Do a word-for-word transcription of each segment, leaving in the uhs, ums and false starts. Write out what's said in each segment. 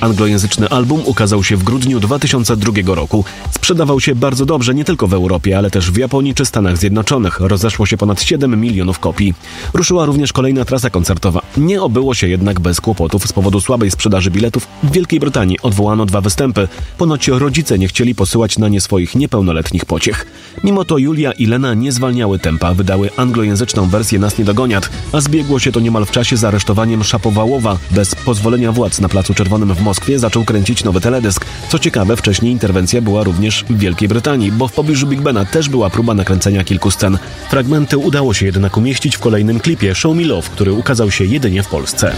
Anglojęzyczny album ukazał się w grudniu dwa tysiące drugiego roku. Sprzedawał się bardzo dobrze nie tylko w Europie, ale też w Japonii czy Stanach Zjednoczonych. Rozeszło się ponad siedem milionów kopii. Ruszyła również kolejna trasa koncertowa. Nie obyło się jednak bez kłopotów. Z powodu słabej sprzedaży biletów w Wielkiej Brytanii odwołano dwa występy. Ponoć rodzice nie chcieli posyłać na nie swoich niepełnoletnich pociech. Mimo to Julia i Lena nie zwalniały tempa. Wydały anglojęzyczną wersję Nas nie dogoniat, a zbiegło się to niemal w czasie z aresztowaniem Szapowałowa. Bez pozwolenia władz na Placu Czerwonym w Moskwie zaczął kręcić nowy teledysk. Co ciekawe, wcześniej interwencja była również w Wielkiej Brytanii, bo w pobliżu Big Bena też była próba nakręcenia kilku scen. Fragmenty udało się jednak umieścić w kolejnym klipie Show Me Love, który ukazał się jedynie w Polsce.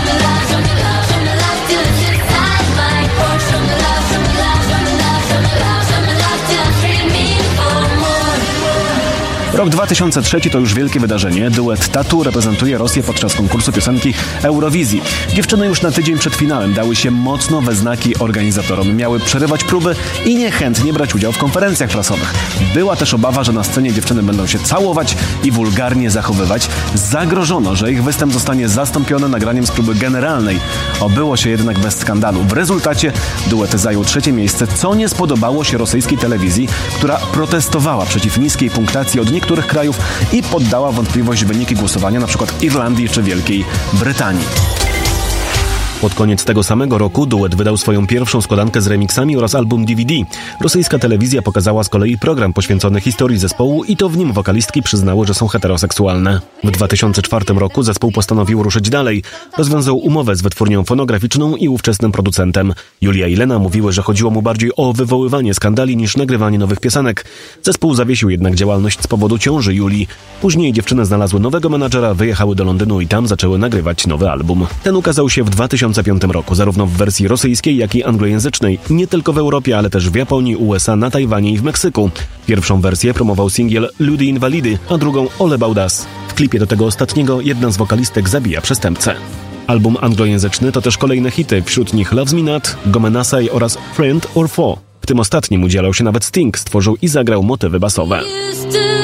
Rok dwa tysiące trzeci to już wielkie wydarzenie. Duet Tatu reprezentuje Rosję podczas konkursu piosenki Eurowizji. Dziewczyny już na tydzień przed finałem dały się mocno we znaki organizatorom. Miały przerywać próby i niechętnie brać udział w konferencjach prasowych. Była też obawa, że na scenie dziewczyny będą się całować i wulgarnie zachowywać. Zagrożono, że ich występ zostanie zastąpiony nagraniem z próby generalnej. Obyło się jednak bez skandalu. W rezultacie duet zajął trzecie miejsce, co nie spodobało się rosyjskiej telewizji, która protestowała przeciw niskiej punktacji od niektórych krajów i poddała wątpliwość wyniki głosowania np. Irlandii czy Wielkiej Brytanii. Pod koniec tego samego roku duet wydał swoją pierwszą składankę z remixami oraz album D V D. Rosyjska telewizja pokazała z kolei program poświęcony historii zespołu i to w nim wokalistki przyznały, że są heteroseksualne. W dwa tysiące czwartym roku zespół postanowił ruszyć dalej. Rozwiązał umowę z wytwórnią fonograficzną i ówczesnym producentem. Julia i Lena mówiły, że chodziło mu bardziej o wywoływanie skandali niż nagrywanie nowych piosenek. Zespół zawiesił jednak działalność z powodu ciąży Julii. Później dziewczyny znalazły nowego menadżera, wyjechały do Londynu i tam zaczęły nagrywać nowy album. Ten ukazał się w dwa tysiące piątym roku, zarówno w wersji rosyjskiej, jak i anglojęzycznej. Nie tylko w Europie, ale też w Japonii, U S A, na Tajwanie i w Meksyku. Pierwszą wersję promował singiel Ludy Inwalidy, a drugą All About Us. W klipie do tego ostatniego jedna z wokalistek zabija przestępcę. Album anglojęzyczny to też kolejne hity, wśród nich Loves Me Not, Gomenasai oraz Friend or Foe. W tym ostatnim udzielał się nawet Sting, stworzył i zagrał motywy basowe.